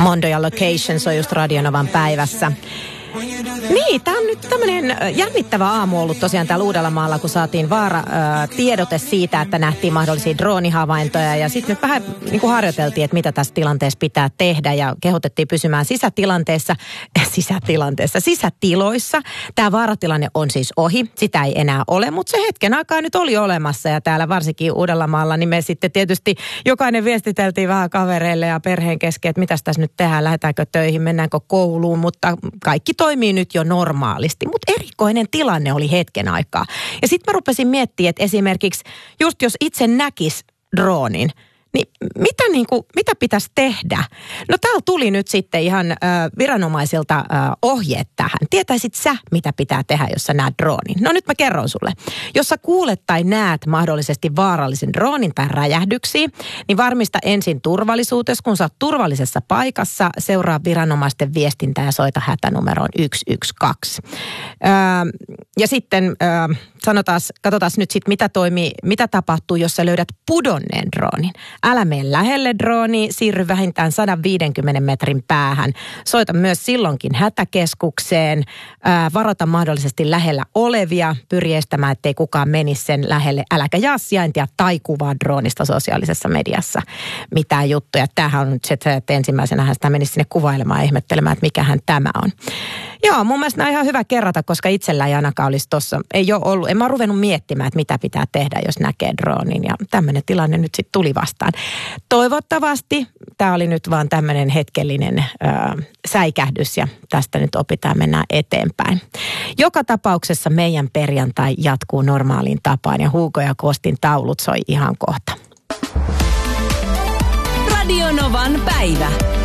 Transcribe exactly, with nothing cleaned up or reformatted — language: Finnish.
Mondo ja Location soi just Radionovan päivässä. Niin, tämä on nyt tämmöinen jännittävä aamu ollut tosiaan täällä Uudellamaalla, kun saatiin vaara ää, tiedote siitä, että nähtiin mahdollisia droonihavaintoja. Ja sitten nyt vähän niin kuin harjoiteltiin, että mitä tässä tilanteessa pitää tehdä ja kehotettiin pysymään sisätilanteessa, äh, sisätilanteessa, sisätiloissa. Tämä vaaratilanne on siis ohi, sitä ei enää ole, mutta se hetken aikaa nyt oli olemassa ja täällä varsinkin Uudellamaalla, niin me sitten tietysti jokainen viestiteltiin vähän kavereille ja perheen kesken, että mitäs tässä nyt tehdään, lähdetäänkö töihin, mennäänkö kouluun, mutta kaikki toimii nyt jo normaalisti, mutta erikoinen tilanne oli hetken aikaa. Ja sitten mä rupesin miettimään, että esimerkiksi just jos itse näkisi droonin, niin mitä, niin kuin, mitä pitäisi tehdä? No täällä tuli nyt sitten ihan äh, viranomaisilta äh, ohjeet tähän. Tietäisit sä, mitä pitää tehdä, jos sä näet droonin? No nyt mä kerron sulle. Jos sä kuulet tai näet mahdollisesti vaarallisen droonin tai räjähdyksiä, niin varmista ensin turvallisuutesi. Kun sä oot turvallisessa paikassa, seuraa viranomaisten viestintää ja soita hätänumeroon yksi yksi kaksi. Äh, ja sitten äh, sanotaan, katsotaan nyt sitten, mitä toimii, mitä tapahtuu, jos sä löydät pudonneen droonin. Älä mene lähelle droonia, siirry vähintään sata viisikymmentä metrin päähän. Soita myös silloinkin hätäkeskukseen, ää, varota mahdollisesti lähellä olevia, pyri estämään, ettei kukaan menisi sen lähelle. Äläkä jaa sijaintia tai kuvaa droonista sosiaalisessa mediassa. Mitään juttuja. Tämähän on nyt se, että ensimmäisenä sitä menisi sinne kuvailemaan ja ihmettelemään, että mikähän tämä on. Joo, mun mielestä nämä on ihan hyvä kerrata, koska itsellä ei ainakaan olisi tuossa, ei ole ollut, en mä ole ruvennut miettimään, että mitä pitää tehdä, jos näkee droonin. Ja tämmöinen tilanne nyt sitten tuli vastaan. Toivottavasti tämä oli nyt vaan tämmöinen hetkellinen ö, säikähdys ja tästä nyt opitaan mennä eteenpäin. Joka tapauksessa meidän perjantai jatkuu normaaliin tapaan ja Hugo ja Kostin taulut soi ihan kohta. Radionovan päivä.